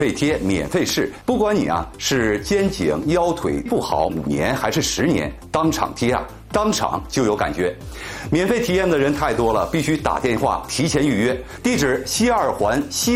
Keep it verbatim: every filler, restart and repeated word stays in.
费贴免费试，不管你啊是肩颈腰腿不好五年还是十年，当场贴啊，当场就有感觉。免费体验的人太多了，必须打电话提前预约。地址：西二环西。